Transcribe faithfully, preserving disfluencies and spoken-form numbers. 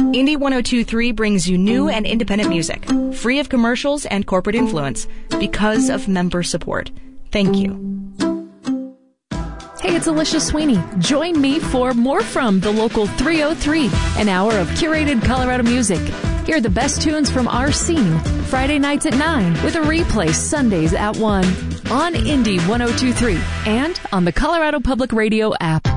Indie one oh two point three brings you new and independent music, free of commercials and corporate influence, because of member support. Thank you. Hey, it's Alicia Sweeney. Join me for More From the Local three oh three, an hour of curated Colorado music. Hear the best tunes from our scene, Friday nights at nine, with a replay Sundays at one, on Indie one oh two point three, and on the Colorado Public Radio app.